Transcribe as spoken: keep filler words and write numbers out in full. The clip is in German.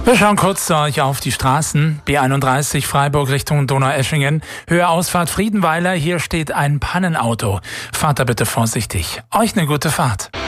Wir schauen kurz zu euch auf die Straßen. B einunddreißig Freiburg Richtung Donaueschingen. Höhe Ausfahrt Friedenweiler. Hier steht ein Pannenauto. Fahrt da bitte vorsichtig. Euch eine gute Fahrt.